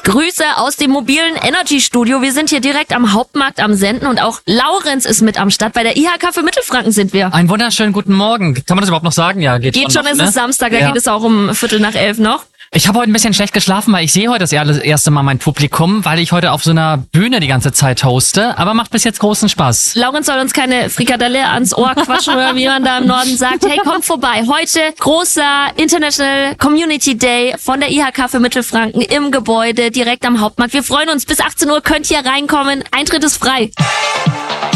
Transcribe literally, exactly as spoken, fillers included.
Grüße aus dem mobilen Energy Studio. Wir sind hier direkt am Hauptmarkt am Senden und auch Laurenz ist mit am Start. Bei der I H K für Mittelfranken sind wir. Einen wunderschönen guten Morgen. Kann man das überhaupt noch sagen? Ja, geht, geht schon. Geht schon, noch, es ist ne? Samstag, da ja. geht es auch um Viertel nach elf noch. Ich habe heute ein bisschen schlecht geschlafen, weil ich sehe heute das erste Mal mein Publikum, weil ich heute auf so einer Bühne die ganze Zeit hoste. Aber macht bis jetzt großen Spaß. Laurenz soll uns keine Frikadelle ans Ohr quatschen oder wie man da im Norden sagt. Hey, komm vorbei. Heute großer International Community Day von der I H K für Mittelfranken im Gebäude direkt am Hauptmarkt. Wir freuen uns. Bis achtzehn Uhr könnt ihr reinkommen. Eintritt ist frei.